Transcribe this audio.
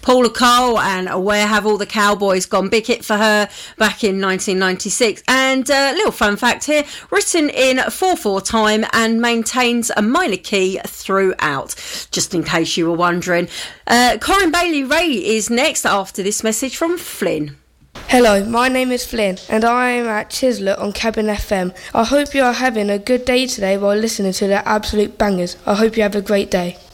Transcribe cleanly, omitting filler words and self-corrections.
Paula Cole and Where Have All the Cowboys Gone? Big hit for her back in 1996. And a little fun fact here, written in 4/4 time and maintains a minor key throughout, just in case you were wondering. Corinne Bailey-Ray is next after this message from Flynn. Hello, my name is Flynn and I am at Chislett on Cabin FM. I hope you are having a good day today while listening to the absolute bangers. I hope you have a great day.